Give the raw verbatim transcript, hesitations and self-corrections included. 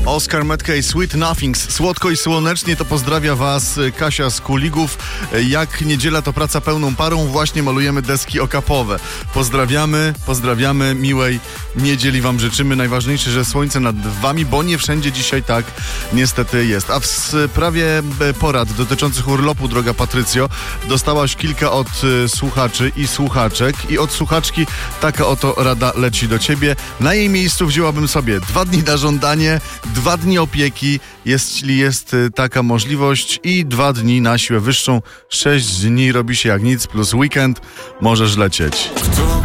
Oskar Metke, Sweet Nothings. Słodko i słonecznie to pozdrawia was Kasia z Kuligów. Jak niedziela to praca pełną parą, właśnie malujemy deski okapowe. Pozdrawiamy, pozdrawiamy, miłej niedzieli wam życzymy. Najważniejsze, że słońce nad wami, bo nie wszędzie dzisiaj tak niestety jest. A w sprawie porad dotyczących urlopu, droga Patrycjo, dostałaś kilka od słuchaczy i słuchaczek i od słuchaczki taka oto rada leci do ciebie. Na jej miejscu wzięłabym sobie dwa dni na żądanie, dwa dni opieki, jeśli jest taka możliwość, i dwa dni na siłę wyższą. Sześć dni robi się jak nic, plus weekend możesz lecieć.